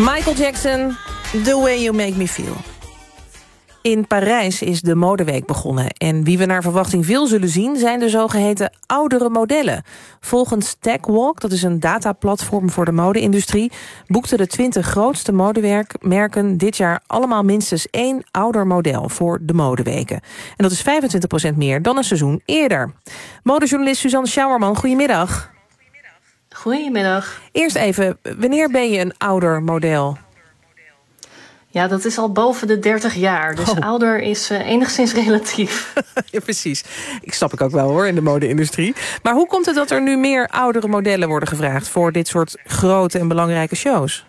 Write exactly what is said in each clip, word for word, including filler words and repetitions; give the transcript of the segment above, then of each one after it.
Michael Jackson, The Way You Make Me Feel. In Parijs is de modeweek begonnen. En wie we naar verwachting veel zullen zien zijn de zogeheten oudere modellen. Volgens TechWalk, dat is een dataplatform voor de mode-industrie, boekten de twintig grootste modemerken dit jaar allemaal minstens één ouder model voor de modeweken. En dat is vijfentwintig procent meer dan een seizoen eerder. Modejournalist Suzanne Schauerman, goedemiddag. Goedemiddag. Eerst even, wanneer ben je een ouder model? Ja, dat is al boven de dertig jaar. Dus oh. ouder is uh, enigszins relatief. Ja, precies. Ik snap ik ook wel hoor, in de mode-industrie. Maar hoe komt het dat er nu meer oudere modellen worden gevraagd voor dit soort grote en belangrijke shows?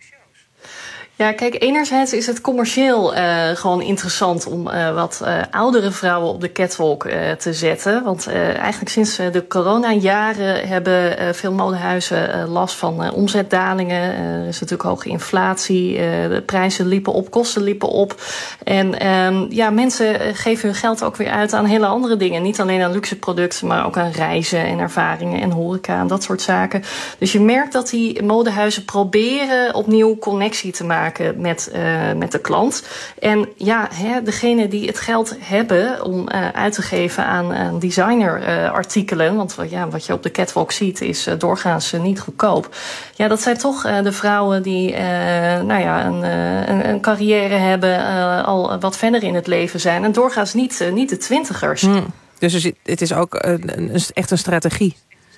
Ja, kijk, enerzijds is het commercieel uh, gewoon interessant om uh, wat uh, oudere vrouwen op de catwalk uh, te zetten. Want uh, eigenlijk sinds uh, de coronajaren hebben uh, veel modehuizen uh, last van uh, omzetdalingen. Uh, er is natuurlijk hoge inflatie, uh, de prijzen liepen op, kosten liepen op. En um, ja, mensen geven hun geld ook weer uit aan hele andere dingen. Niet alleen aan luxe producten, maar ook aan reizen en ervaringen en horeca en dat soort zaken. Dus je merkt dat die modehuizen proberen opnieuw connectie te maken met, uh, met de klant. En ja, hè, degene die het geld hebben om uh, uit te geven aan, aan designerartikelen, uh, want ja, wat je op de catwalk ziet is uh, doorgaans uh, niet goedkoop. Ja, dat zijn toch uh, de vrouwen die uh, nou ja, een, uh, een, een carrière hebben, uh, al wat verder in het leven zijn. En doorgaans niet, uh, niet de twintigers. Hmm. Dus het is ook een, een, echt een strategie.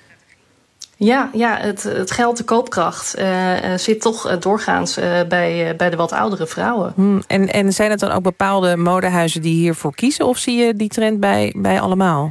Ja, ja het, het geld, de koopkracht uh, zit toch uh, doorgaans uh, bij, uh, bij de wat oudere vrouwen. Hmm. En, en zijn het dan ook bepaalde modehuizen die hiervoor kiezen? Of zie je die trend bij, bij allemaal?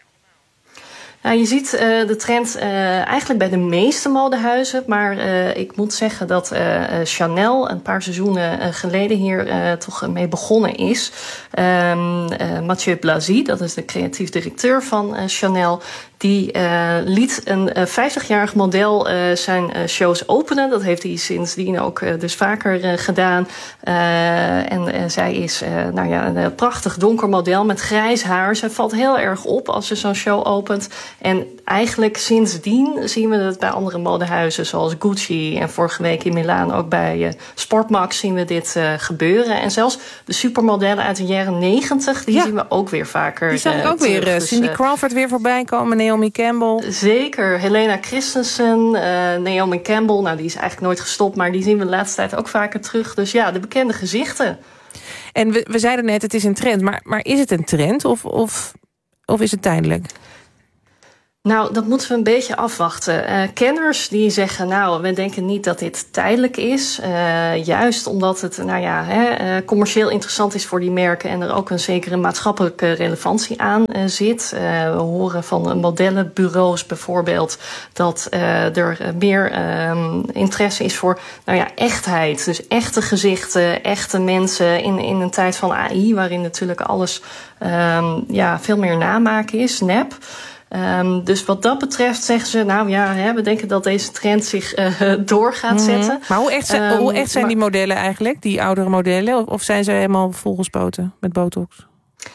Nou, je ziet uh, de trend uh, eigenlijk bij de meeste modehuizen. Maar uh, ik moet zeggen dat uh, Chanel een paar seizoenen uh, geleden hier uh, toch mee begonnen is. Um, uh, Mathieu Blazy, dat is de creatief directeur van uh, Chanel, die uh, liet een uh, vijftigjarig model uh, zijn uh, shows openen. Dat heeft hij sindsdien ook uh, dus vaker uh, gedaan. Uh, en uh, zij is uh, nou ja, een uh, prachtig donker model met grijs haar. Zij valt heel erg op als ze zo'n show opent. En eigenlijk sindsdien zien we het bij andere modehuizen zoals Gucci. En vorige week in Milaan ook bij uh, Sportmax zien we dit uh, gebeuren. En zelfs de supermodellen uit de jaren negentig, die ja. zien we ook weer vaker. Die zag ik ook terug. weer. Uh, Cindy Crawford weer voorbij komen. Naomi Campbell. Zeker. Helena Christensen, uh, Naomi Campbell. Nou, die is eigenlijk nooit gestopt, maar die zien we de laatste tijd ook vaker terug. Dus ja, de bekende gezichten. En we, we zeiden net, het is een trend. Maar, maar is het een trend of, of, of is het tijdelijk? Nou, dat moeten we een beetje afwachten. Uh, kenners die zeggen, nou, we denken niet dat dit tijdelijk is. Uh, juist omdat het, nou ja, hè, uh, commercieel interessant is voor die merken en er ook een zekere maatschappelijke relevantie aan uh, zit. Uh, we horen van modellenbureaus bijvoorbeeld dat uh, er meer uh, interesse is voor, nou ja, echtheid. Dus echte gezichten, echte mensen in, in een tijd van A I, waarin natuurlijk alles um, ja, veel meer namaken is, nep. Um, dus wat dat betreft zeggen ze, nou ja, hè, we denken dat deze trend zich uh, door gaat mm-hmm. zetten. Maar hoe echt, zijn, um, hoe echt zijn maar, die modellen eigenlijk, die oudere modellen? Of, of zijn ze helemaal volgespoten met botox?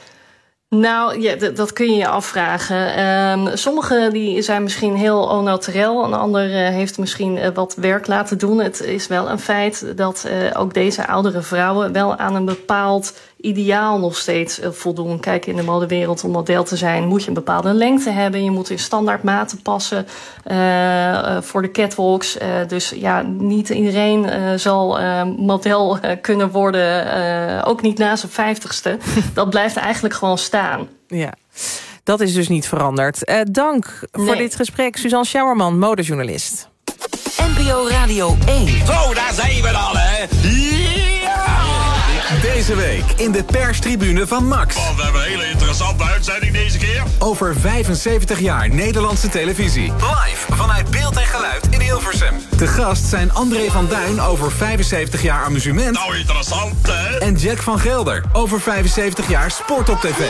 Nou, ja, d- dat kun je je afvragen. Um, sommige die zijn misschien heel au naturel. Een ander uh, heeft misschien uh, wat werk laten doen. Het is wel een feit dat uh, ook deze oudere vrouwen wel aan een bepaald ideaal nog steeds uh, voldoen. Kijk, in de modewereld om model te zijn moet je een bepaalde lengte hebben. Je moet in standaard maten passen uh, uh, voor de catwalks. Uh, dus ja, niet iedereen uh, zal uh, model uh, kunnen worden. Uh, ook niet na zijn vijftigste. Dat blijft eigenlijk gewoon staan. Ja, dat is dus niet veranderd. Uh, dank nee. voor dit gesprek, Suzanne Schauerman, modejournalist. N P O Radio één. Zo, daar zijn we dan, hè. Ja! Deze week in de perstribune van Max. Oh, we hebben een hele interessante uitzending deze keer. Over vijfenzeventig jaar Nederlandse televisie. Live vanuit Beeld en Geluid in Hilversum. Te gast zijn André van Duin over vijfenzeventig jaar amusemент. Nou, interessant, hè? En Jack van Gelder over vijfenzeventig jaar sport op tv.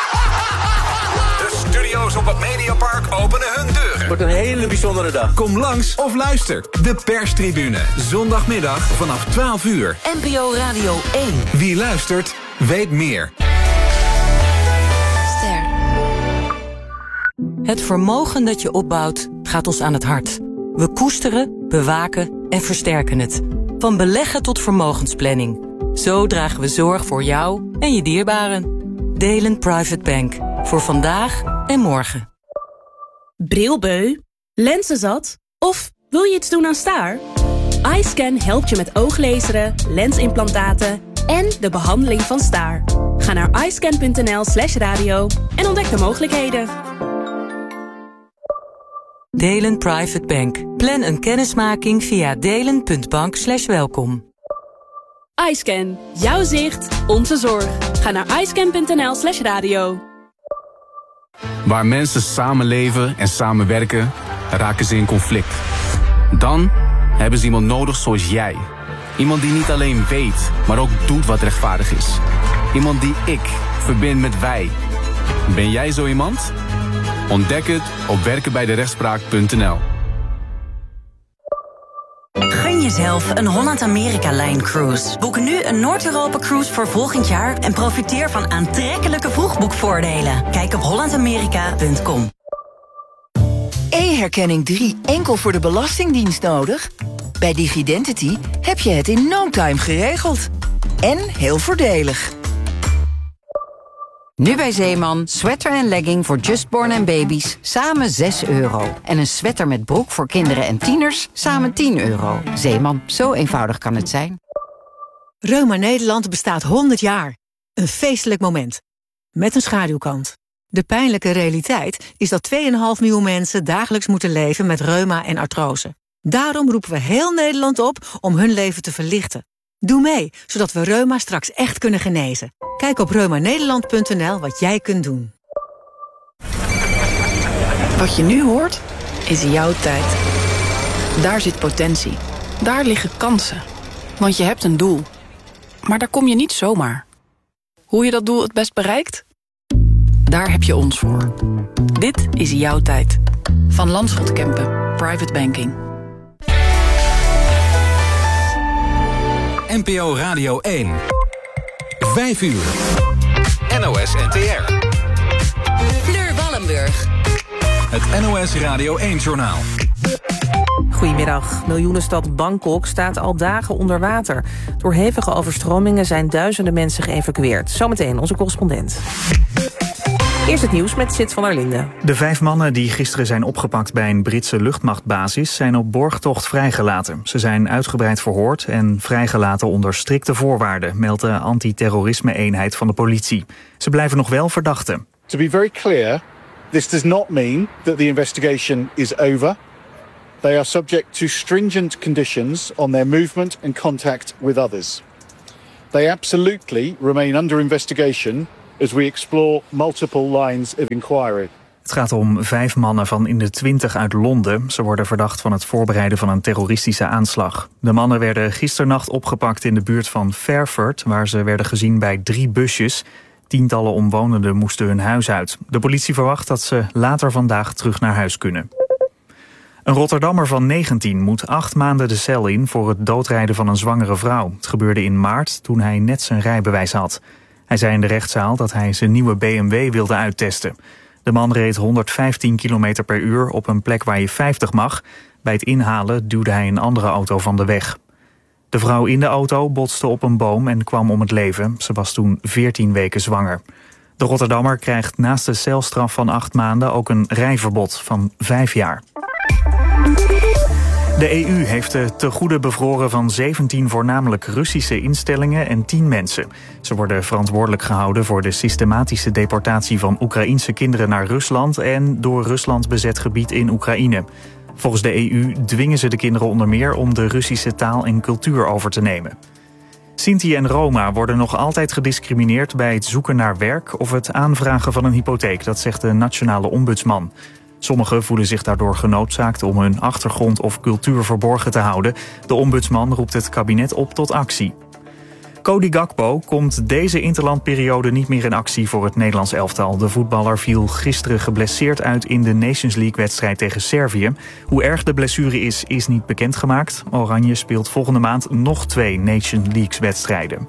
De studio's op het Mediapark openen hun deuren. Het wordt een hele bijzondere dag. Kom langs of luister. De perstribune. Zondagmiddag vanaf twaalf uur. N P O Radio één. Wie luistert, weet meer. Ster. Het vermogen dat je opbouwt gaat ons aan het hart. We koesteren, bewaken en versterken het. Van beleggen tot vermogensplanning. Zo dragen we zorg voor jou en je dierbaren. Delen Private Bank. Voor vandaag en morgen. Brilbeu? Lenzenzat? Of wil je iets doen aan staar? iScan helpt je met ooglezeren, lensimplantaten en de behandeling van staar. Ga naar iscan.nl slash radio en ontdek de mogelijkheden. Delen Private Bank. Plan een kennismaking via delen.bank slash welkom. iScan. Jouw zicht, onze zorg. Ga naar iscan.nl slash radio. Waar mensen samenleven en samenwerken, raken ze in conflict. Dan hebben ze iemand nodig zoals jij. Iemand die niet alleen weet, maar ook doet wat rechtvaardig is. Iemand die ik verbind met wij. Ben jij zo iemand? Ontdek het op werken bij de rechtspraak punt n l. Gun jezelf een Holland-Amerika-lijn-cruise. Boek nu een Noord-Europa-cruise voor volgend jaar en profiteer van aantrekkelijke vroegboekvoordelen. Kijk op holland amerika punt com. E-herkenning drie enkel voor de Belastingdienst nodig? Bij Dividendity heb je het in no time geregeld. En heel voordelig. Nu bij Zeeman, sweater en legging voor justborn en baby's, samen zes euro. En een sweater met broek voor kinderen en tieners, samen tien euro. Zeeman, zo eenvoudig kan het zijn. Reuma Nederland bestaat honderd jaar. Een feestelijk moment. Met een schaduwkant. De pijnlijke realiteit is dat twee komma vijf miljoen mensen dagelijks moeten leven met reuma en artrose. Daarom roepen we heel Nederland op om hun leven te verlichten. Doe mee, zodat we reuma straks echt kunnen genezen. Kijk op reuma nederland punt n l wat jij kunt doen. Wat je nu hoort, is jouw tijd. Daar zit potentie. Daar liggen kansen. Want je hebt een doel. Maar daar kom je niet zomaar. Hoe je dat doel het best bereikt? Daar heb je ons voor. Dit is jouw tijd. Van Landschot Kempen, Private Banking. N P O Radio één. Vijf uur. N O S N T R. Fleur Wallenburg. Het N O S Radio één-journaal. Goedemiddag. Miljoenenstad Bangkok staat al dagen onder water. Door hevige overstromingen zijn duizenden mensen geëvacueerd. Zometeen onze correspondent. Eerst het nieuws met Sid van der Linden. De vijf mannen die gisteren zijn opgepakt bij een Britse luchtmachtbasis zijn op borgtocht vrijgelaten. Ze zijn uitgebreid verhoord en vrijgelaten onder strikte voorwaarden, meldt de antiterrorisme-eenheid van de politie. Ze blijven nog wel verdachten. To be very clear, this does not mean that the investigation is over. They are subject to stringent conditions on their movement and contact with others. They absolutely remain under investigation as we explore multiple lines of inquiry. Het gaat om vijf mannen van in de twintig uit Londen. Ze worden verdacht van het voorbereiden van een terroristische aanslag. De mannen werden gisternacht opgepakt in de buurt van Fairford, waar ze werden gezien bij drie busjes. Tientallen omwonenden moesten hun huis uit. De politie verwacht dat ze later vandaag terug naar huis kunnen. Een Rotterdammer van negentien moet acht maanden de cel in voor het doodrijden van een zwangere vrouw. Het gebeurde in maart toen hij net zijn rijbewijs had. Hij zei in de rechtszaal dat hij zijn nieuwe B M W wilde uittesten. De man reed honderdvijftien kilometer per uur op een plek waar je vijftig mag. Bij het inhalen duwde hij een andere auto van de weg. De vrouw in de auto botste op een boom en kwam om het leven. Ze was toen veertien weken zwanger. De Rotterdammer krijgt naast de celstraf van acht maanden ook een rijverbod van vijf jaar. De E U heeft de tegoeden bevroren van zeventien voornamelijk Russische instellingen en tien mensen. Ze worden verantwoordelijk gehouden voor de systematische deportatie van Oekraïense kinderen naar Rusland en door Rusland bezet gebied in Oekraïne. Volgens de E U dwingen ze de kinderen onder meer om de Russische taal en cultuur over te nemen. Sinti en Roma worden nog altijd gediscrimineerd bij het zoeken naar werk of het aanvragen van een hypotheek, dat zegt de nationale ombudsman. Sommigen voelen zich daardoor genoodzaakt om hun achtergrond of cultuur verborgen te houden. De ombudsman roept het kabinet op tot actie. Cody Gakpo komt deze interlandperiode niet meer in actie voor het Nederlands elftal. De voetballer viel gisteren geblesseerd uit in de Nations League-wedstrijd tegen Servië. Hoe erg de blessure is, is niet bekendgemaakt. Oranje speelt volgende maand nog twee Nations League-wedstrijden.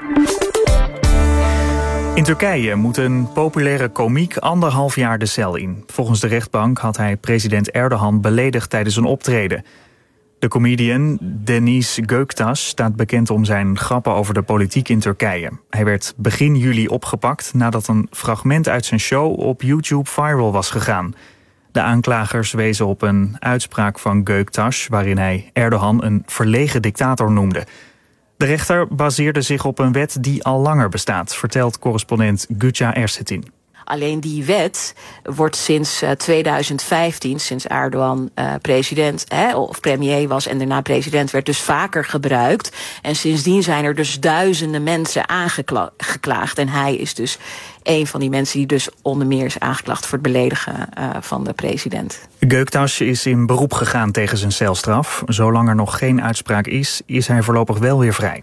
In Turkije moet een populaire komiek anderhalf jaar de cel in. Volgens de rechtbank had hij president Erdogan beledigd tijdens een optreden. De comedian Deniz Göktaş staat bekend om zijn grappen over de politiek in Turkije. Hij werd begin juli opgepakt nadat een fragment uit zijn show op YouTube viral was gegaan. De aanklagers wezen op een uitspraak van Göktaş waarin hij Erdogan een verlegen dictator noemde. De rechter baseerde zich op een wet die al langer bestaat, vertelt correspondent Güca Ersetin. Alleen die wet wordt sinds uh, tweeduizend vijftien, sinds Erdogan uh, president hè, of premier was en daarna president werd, dus vaker gebruikt. En sindsdien zijn er dus duizenden mensen aangeklaagd. En hij is dus een van die mensen die dus onder meer is aangeklaagd voor het beledigen uh, van de president. Göktaş is in beroep gegaan tegen zijn celstraf. Zolang er nog geen uitspraak is, is hij voorlopig wel weer vrij.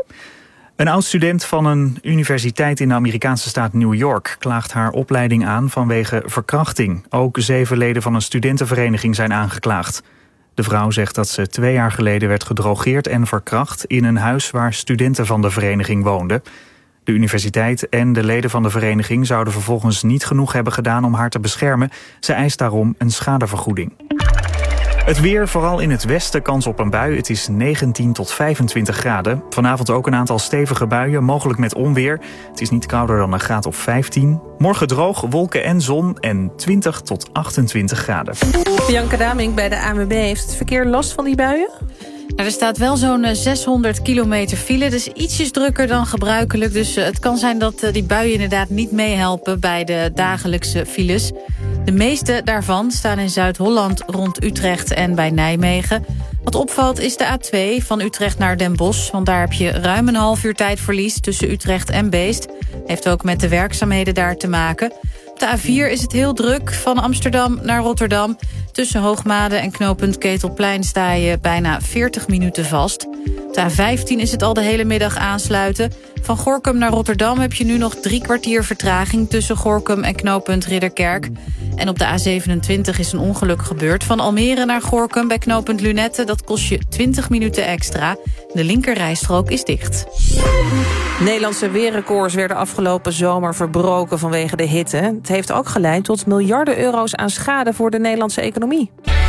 Een oud-student van een universiteit in de Amerikaanse staat New York klaagt haar opleiding aan vanwege verkrachting. Ook zeven leden van een studentenvereniging zijn aangeklaagd. De vrouw zegt dat ze twee jaar geleden werd gedrogeerd en verkracht in een huis waar studenten van de vereniging woonden. De universiteit en de leden van de vereniging zouden vervolgens niet genoeg hebben gedaan om haar te beschermen. Ze eist daarom een schadevergoeding. Het weer, vooral in het westen, kans op een bui. Het is negentien tot vijfentwintig graden. Vanavond ook een aantal stevige buien, mogelijk met onweer. Het is niet kouder dan een graad of vijftien. Morgen droog, wolken en zon en twintig tot achtentwintig graden. Bianca Damink bij de A N W B. Heeft het verkeer last van die buien? Nou, er staat wel zo'n zeshonderd kilometer file. Dus ietsjes drukker dan gebruikelijk. Dus uh, het kan zijn dat uh, die buien inderdaad niet meehelpen bij de dagelijkse files. De meeste daarvan staan in Zuid-Holland rond Utrecht en bij Nijmegen. Wat opvalt is de A twee van Utrecht naar Den Bosch. Want daar heb je ruim een half uur tijdverlies tussen Utrecht en Beest. Heeft ook met de werkzaamheden daar te maken. Op de A vier is het heel druk van Amsterdam naar Rotterdam. Tussen Hoogmade en knooppunt Ketelplein sta je bijna veertig minuten vast. Op de A vijftien is het al de hele middag aansluiten. Van Gorinchem naar Rotterdam heb je nu nog drie kwartier vertraging tussen Gorinchem en knooppunt Ridderkerk. En op de A zevenentwintig is een ongeluk gebeurd. Van Almere naar Gorinchem bij knooppunt Lunette. Dat kost je twintig minuten extra. De linkerrijstrook is dicht. Nederlandse weerrecords werden afgelopen zomer verbroken vanwege de hitte. Het heeft ook geleid tot miljarden euro's aan schade voor de Nederlandse economie.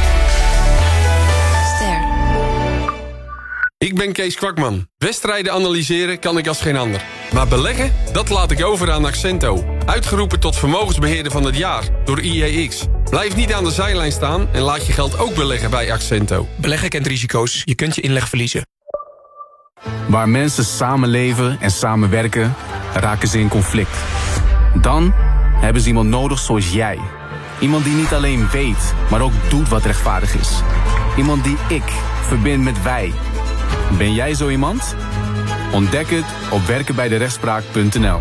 Ster. Ik ben Kees Kwakman. Wedstrijden analyseren kan ik als geen ander. Maar beleggen, dat laat ik over aan Accento. Uitgeroepen tot vermogensbeheerder van het jaar door I E X. Blijf niet aan de zijlijn staan en laat je geld ook beleggen bij Accento. Beleggen kent risico's. Je kunt je inleg verliezen. Waar mensen samenleven en samenwerken, raken ze in conflict. Dan hebben ze iemand nodig zoals jij. Iemand die niet alleen weet, maar ook doet wat rechtvaardig is. Iemand die ik verbind met wij. Ben jij zo iemand? Ontdek het op werken bij de rechtspraak punt n l.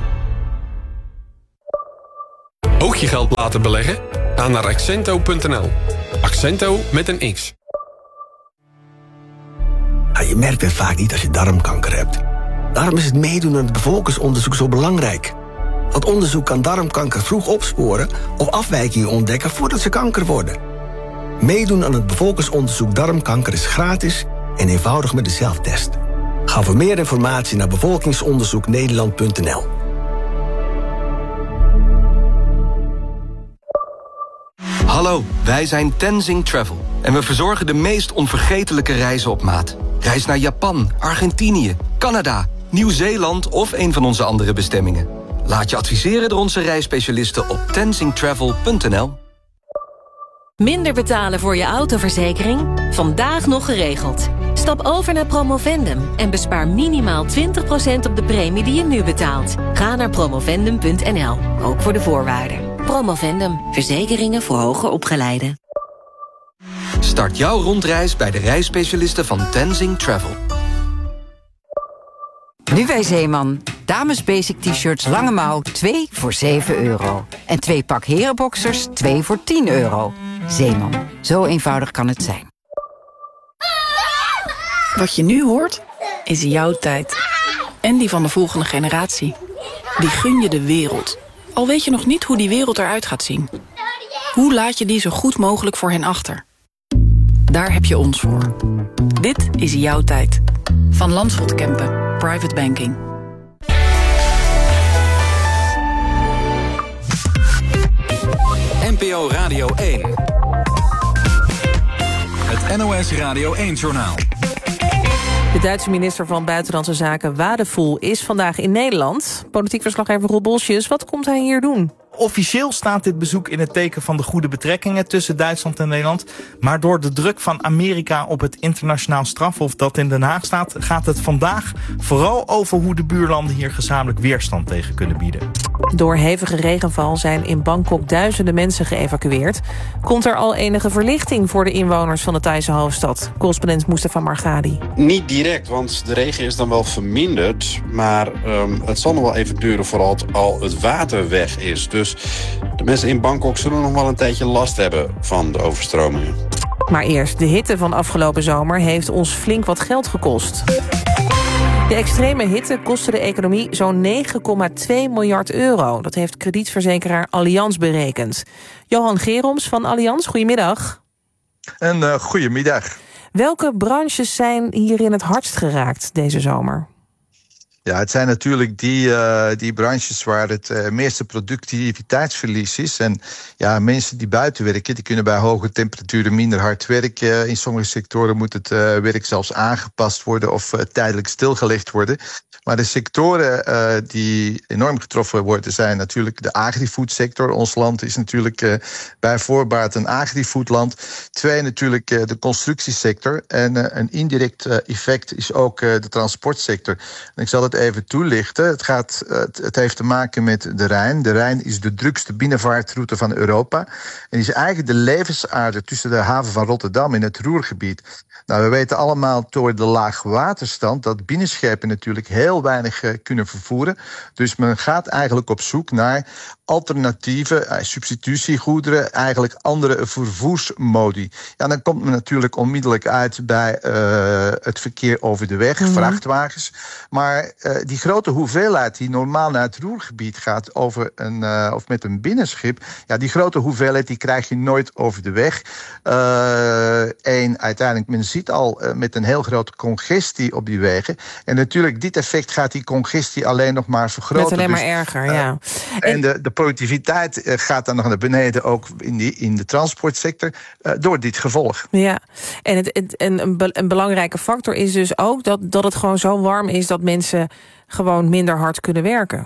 Ook je geld laten beleggen? Ga naar accento punt n l. Accento met een X. Ja, je merkt het vaak niet als je darmkanker hebt. Daarom is het meedoen aan het bevolkingsonderzoek zo belangrijk. Want onderzoek kan darmkanker vroeg opsporen of afwijkingen ontdekken voordat ze kanker worden. Meedoen aan het bevolkingsonderzoek darmkanker is gratis en eenvoudig met de zelftest. Ga voor meer informatie naar bevolkingsonderzoek nederland punt n l. Hallo, wij zijn Tenzing Travel. En we verzorgen de meest onvergetelijke reizen op maat. Reis naar Japan, Argentinië, Canada, Nieuw-Zeeland of een van onze andere bestemmingen. Laat je adviseren door onze reisspecialisten op tenzing travel punt n l. Minder betalen voor je autoverzekering? Vandaag nog geregeld. Stap over naar Promovendum en bespaar minimaal twintig procent op de premie die je nu betaalt. Ga naar promovendum punt n l, ook voor de voorwaarden. Promovendum, verzekeringen voor hoger opgeleiden. Start jouw rondreis bij de reisspecialisten van Tenzing Travel. Nu bij Zeeman. Dames basic t-shirts lange mouw twee voor zeven euro. En twee pak herenboxers twee voor tien euro. Zeeman. Zo eenvoudig kan het zijn. Wat je nu hoort, is jouw tijd. En die van de volgende generatie. Die gun je de wereld. Al weet je nog niet hoe die wereld eruit gaat zien. Hoe laat je die zo goed mogelijk voor hen achter? Daar heb je ons voor. Dit is jouw tijd. Van Landschot Kempen. Private Banking. N P O Radio één. Het N O S Radio één-journaal. De Duitse minister van Buitenlandse Zaken Wadephul is vandaag in Nederland. Politiek verslaggever Rob Bosjes, wat komt hij hier doen? Officieel staat dit bezoek in het teken van de goede betrekkingen tussen Duitsland en Nederland. Maar door de druk van Amerika op het internationaal strafhof dat in Den Haag staat, gaat het vandaag vooral over hoe de buurlanden hier gezamenlijk weerstand tegen kunnen bieden. Door hevige regenval zijn in Bangkok duizenden mensen geëvacueerd. Komt er al enige verlichting voor de inwoners van de Thaise hoofdstad? Correspondent Mustafa Margadi. Niet direct, want de regen is dan wel verminderd. Maar um, het zal nog wel even duren voordat al het water weg is. Dus de mensen in Bangkok zullen nog wel een tijdje last hebben van de overstromingen. Maar eerst, de hitte van afgelopen zomer heeft ons flink wat geld gekost. De extreme hitte kostte de economie zo'n negen komma twee miljard euro. Dat heeft kredietverzekeraar Allianz berekend. Johan Geroms van Allianz, goedemiddag. En uh, goedemiddag. Welke branches zijn hierin het hardst geraakt deze zomer? Ja, het zijn natuurlijk die, uh, die branches waar het uh, meeste productiviteitsverlies is. En ja, mensen die buiten werken, die kunnen bij hoge temperaturen minder hard werken. In sommige sectoren moet het uh, werk zelfs aangepast worden of uh, tijdelijk stilgelegd worden. Maar de sectoren uh, die enorm getroffen worden zijn natuurlijk de agri-foodsector. Ons land is natuurlijk uh, bij voorbaat een agri-foodland. Twee, natuurlijk uh, de constructiesector. En uh, een indirect uh, effect is ook uh, de transportsector. En ik zal het even toelichten. Het, gaat, uh, het heeft te maken met de Rijn. De Rijn is de drukste binnenvaartroute van Europa. En is eigenlijk de levensader tussen de haven van Rotterdam en het Ruhrgebied. Nou, we weten allemaal door de laag waterstand dat binnenschepen natuurlijk heel weinig uh, kunnen vervoeren. Dus men gaat eigenlijk op zoek naar alternatieve uh, substitutiegoederen, eigenlijk andere vervoersmodi. Ja, dan komt men natuurlijk onmiddellijk uit bij uh, het verkeer over de weg, mm-hmm. vrachtwagens. Maar uh, die grote hoeveelheid die normaal naar het Ruhrgebied gaat over een, uh, of met een binnenschip, ja, die grote hoeveelheid die krijg je nooit over de weg. Eén, uh, uiteindelijk, men ziet al uh, met een heel grote congestie op die wegen. En natuurlijk, dit effect gaat die congestie alleen nog maar vergroten. Met alleen maar dus, erger, uh, ja. En de, de productiviteit uh, gaat dan nog naar beneden, ook in, die, in de transportsector, uh, door dit gevolg. Ja, en, het, het, en een, be, een belangrijke factor is dus ook dat, dat het gewoon zo warm is dat mensen gewoon minder hard kunnen werken.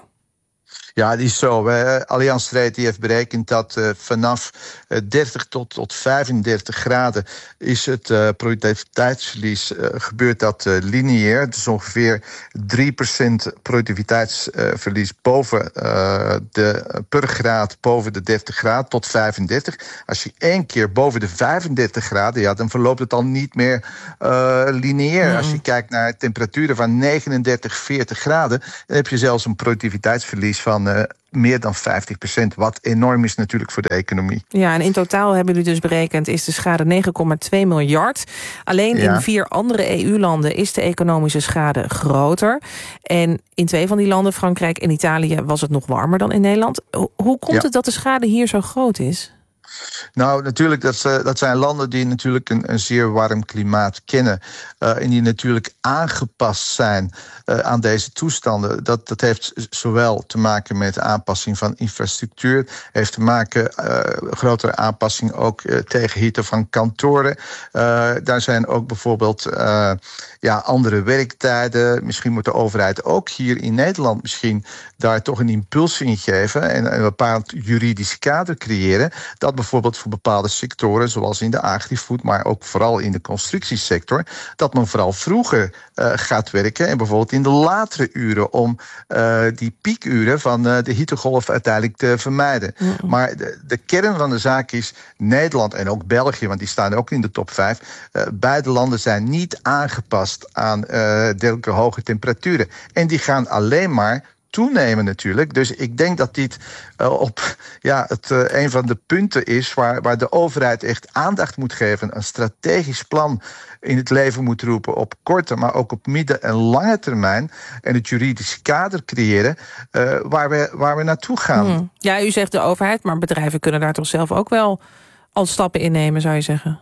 Ja, die is zo. Uh, Allianz Trade die heeft berekend dat uh, vanaf uh, dertig tot, tot vijfendertig graden is het uh, productiviteitsverlies uh, gebeurt dat uh, lineair. Dus ongeveer drie procent productiviteitsverlies uh, boven uh, de per graad boven de dertig graden tot vijfendertig. Als je één keer boven de vijfendertig graden, ja, dan verloopt het al niet meer uh, lineair. Mm. Als je kijkt naar temperaturen van negenendertig, veertig graden, dan heb je zelfs een productiviteitsverlies van Uh, meer dan vijftig procent, wat enorm is natuurlijk voor de economie. Ja, en in totaal hebben jullie dus berekend is de schade negen komma twee miljard. Alleen ja. in vier andere E U-landen is de economische schade groter. En in twee van die landen, Frankrijk en Italië, was het nog warmer dan in Nederland. Hoe komt ja. het dat de schade hier zo groot is? Nou, natuurlijk, dat, uh, dat zijn landen die natuurlijk een, een zeer warm klimaat kennen. Uh, en die natuurlijk aangepast zijn uh, aan deze toestanden. Dat, dat heeft zowel te maken met aanpassing van infrastructuur, heeft te maken uh, grotere aanpassing ook uh, tegen hitte van kantoren. Uh, daar zijn ook bijvoorbeeld uh, ja, andere werktijden. Misschien moet de overheid ook hier in Nederland misschien daar toch een impuls in geven en een bepaald juridisch kader creëren. Dat bijvoorbeeld voor bepaalde sectoren, zoals in de agri-food, maar ook vooral in de constructiesector, dat men vooral vroeger uh, gaat werken en bijvoorbeeld in de latere uren om uh, die piekuren van uh, de hittegolf uiteindelijk te vermijden. Mm-hmm. Maar de, de kern van de zaak is Nederland en ook België, want die staan ook in de top vijf. Uh, beide landen zijn niet aangepast aan uh, dergelijke hoge temperaturen. En die gaan alleen maar toenemen natuurlijk. Dus ik denk dat dit uh, op ja, het, uh, een van de punten is waar, waar de overheid echt aandacht moet geven, een strategisch plan in het leven moet roepen op korte, maar ook op midden- en lange termijn en het juridisch kader creëren uh, waar, we, waar we naartoe gaan. Hmm. Ja, u zegt de overheid, maar bedrijven kunnen daar toch zelf ook wel al stappen in nemen, zou je zeggen?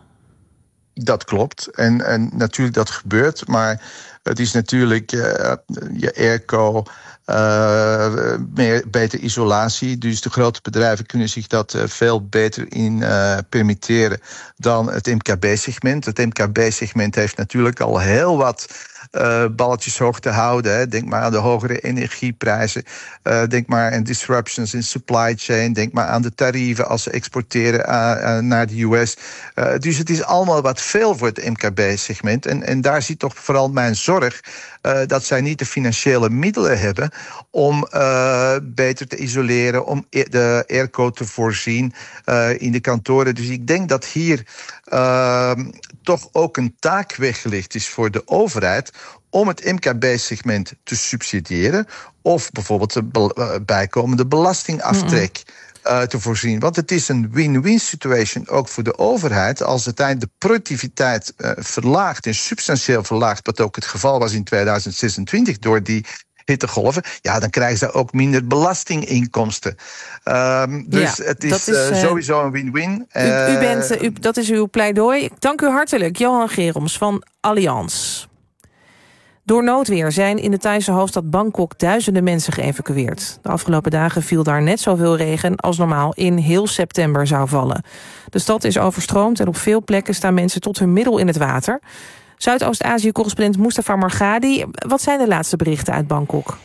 Dat klopt. En, en natuurlijk dat gebeurt, maar het is natuurlijk uh, je airco, Uh, meer, beter isolatie. Dus de grote bedrijven kunnen zich dat uh, veel beter in uh, permitteren dan het M K B-segment. Het M K B-segment heeft natuurlijk al heel wat Uh, balletjes hoog te houden. Hè. Denk maar aan de hogere energieprijzen. Uh, denk maar aan disruptions in supply chain. Denk maar aan de tarieven als ze exporteren uh, uh, naar de U S. Uh, dus het is allemaal wat veel voor het M K B-segment. En, en daar zit toch vooral mijn zorg Uh, dat zij niet de financiële middelen hebben om uh, beter te isoleren, om de airco te voorzien uh, in de kantoren. Dus ik denk dat hier uh, toch ook een taak weggelegd is voor de overheid om het M K B-segment te subsidiëren of bijvoorbeeld de be- bijkomende belastingaftrek Mm-hmm. Uh, te voorzien. Want het is een win-win situation ook voor de overheid als uiteindelijk de productiviteit uh, verlaagt en substantieel verlaagt, wat ook het geval was in tweeduizend zesentwintig door die hittegolven, ja, dan krijgen ze ook minder belastinginkomsten. Um, dus ja, het is, is uh, uh, sowieso een win-win. U, u bent, uh, u, dat is uw pleidooi. Dank u hartelijk, Johan Geroms van Allianz. Door noodweer zijn in de Thaise hoofdstad Bangkok duizenden mensen geëvacueerd. De afgelopen dagen viel daar net zoveel regen als normaal in heel september zou vallen. De stad is overstroomd en op veel plekken staan mensen tot hun middel in het water. Zuidoost-Azië-correspondent Mustafa Margadi, wat zijn de laatste berichten uit Bangkok?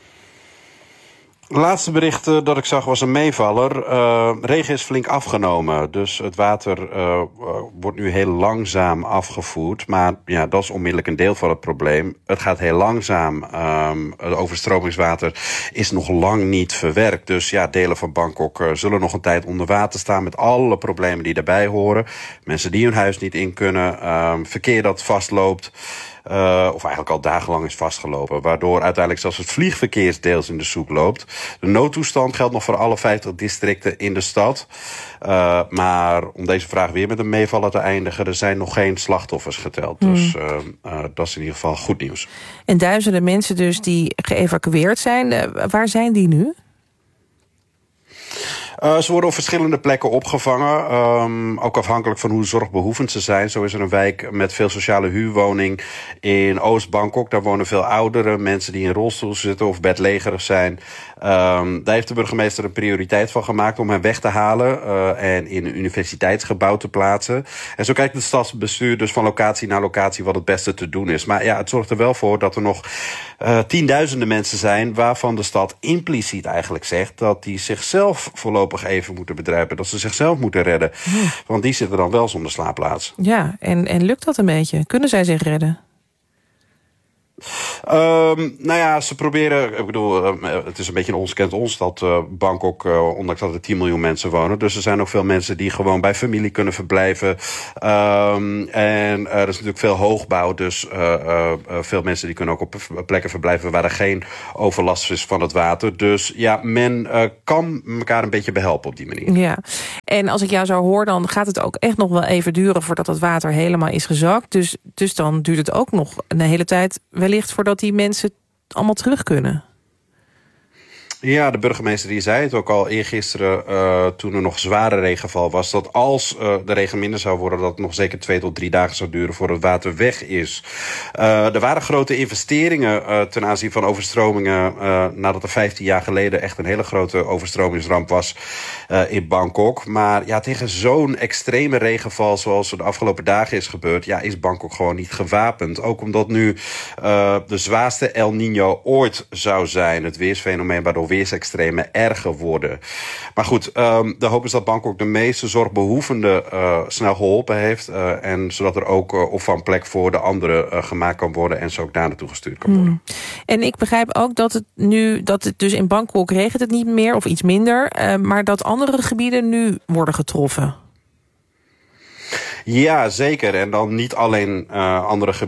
Het laatste bericht uh, dat ik zag was een meevaller. Uh, regen is flink afgenomen. Dus het water uh, uh, wordt nu heel langzaam afgevoerd. Maar ja, dat is onmiddellijk een deel van het probleem. Het gaat heel langzaam. Um, het overstromingswater is nog lang niet verwerkt. Dus ja, delen van Bangkok uh, zullen nog een tijd onder water staan met alle problemen die daarbij horen. Mensen die hun huis niet in kunnen. Um, verkeer dat vastloopt. Uh, of eigenlijk al dagenlang is vastgelopen. Waardoor uiteindelijk zelfs het vliegverkeer deels in de soep loopt. De noodtoestand geldt nog voor alle vijftig districten in de stad. Uh, maar om deze vraag weer met een meevaller te eindigen, er zijn nog geen slachtoffers geteld. Hmm. Dus uh, uh, dat is in ieder geval goed nieuws. En duizenden mensen dus die geëvacueerd zijn. Uh, waar zijn die nu? Uh, ze worden op verschillende plekken opgevangen. Um, ook afhankelijk van hoe zorgbehoevend ze zijn. Zo is er een wijk met veel sociale huurwoning in Oost-Bangkok. Daar wonen veel ouderen, mensen die in rolstoel zitten of bedlegerig zijn. Um, daar heeft de burgemeester een prioriteit van gemaakt om hen weg te halen uh, en in een universiteitsgebouw te plaatsen. En zo kijkt het stadsbestuur dus van locatie naar locatie wat het beste te doen is. Maar ja, het zorgt er wel voor dat er nog uh, tienduizenden mensen zijn waarvan de stad impliciet eigenlijk zegt dat die zichzelf voorlopig even moeten bedrijven, dat ze zichzelf moeten redden. Hmm. Want die zitten dan wel zonder slaapplaats. Ja, en, en lukt dat een beetje? Kunnen zij zich redden? Um, nou ja, ze proberen, ik bedoel, uh, het is een beetje een ons kent ons dat uh, Bangkok, uh, ondanks dat er tien miljoen mensen wonen. Dus er zijn ook veel mensen die gewoon bij familie kunnen verblijven. Um, en uh, er is natuurlijk veel hoogbouw, dus uh, uh, veel mensen die kunnen ook op plekken verblijven waar er geen overlast is van het water. Dus ja, men uh, kan elkaar een beetje behelpen op die manier. Ja, en als ik jou zo hoor, dan gaat het ook echt nog wel even duren voordat het water helemaal is gezakt. Dus, dus dan duurt het ook nog een hele tijd wellicht voordat die mensen allemaal terug kunnen. Ja, de burgemeester die zei het ook al eergisteren uh, toen er nog zware regenval was, dat als uh, de regen minder zou worden, dat het nog zeker twee tot drie dagen zou duren voordat het water weg is. Uh, er waren grote investeringen uh, ten aanzien van overstromingen uh, nadat er vijftien jaar geleden echt een hele grote overstromingsramp was uh, in Bangkok. Maar ja, tegen zo'n extreme regenval zoals er de afgelopen dagen is gebeurd, ja, is Bangkok gewoon niet gewapend. Ook omdat nu uh, de zwaarste El Niño ooit zou zijn. Het weersfenomeen waardoor weersextremen erger worden. Maar goed, um, de hoop is dat Bangkok de meeste zorgbehoevenden uh, snel geholpen heeft. Uh, en zodat er ook uh, opvangplek voor de anderen uh, gemaakt kan worden en ze ook daar naartoe gestuurd kan worden. Hmm. En ik begrijp ook dat het nu, dat het dus in Bangkok regent het niet meer of iets minder, uh, maar dat andere gebieden nu worden getroffen. Ja, zeker. En dan niet alleen uh, andere gebieden.